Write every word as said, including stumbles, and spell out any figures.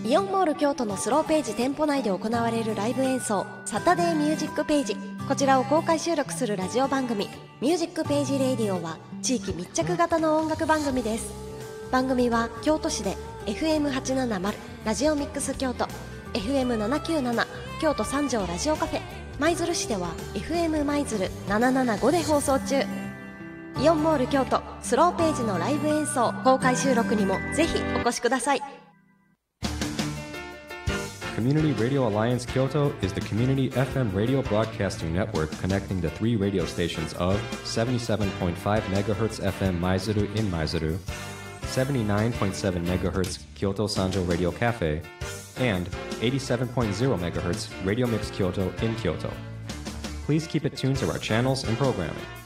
イオンモール京都のスローページ店舗内で行われるライブ演奏、サタデーミュージックページ。こちらを公開収録するラジオ番組、ミュージックページレイディオは地域密着型の音楽番組です。番組は京都市で エフエムはちななまる ラジオミックス京都、エフエムななきゅうなな 京都三条ラジオカフェ、舞鶴市では エフエム 舞鶴ななななごで放送中。イオンモール京都スローページのライブ演奏公開収録にもぜひお越しください。 Community Radio Alliance Kyoto is the community F M radio broadcasting network connecting the three radio stations of seventy-seven point five megahertz F M Maizuru in Maizuru, seventy-nine point seven megahertz Kyoto Sanjo Radio Cafe, and eighty-seven point zero megahertz Radio Mix Kyoto in Kyoto. Please keep it tuned to our channels and programming.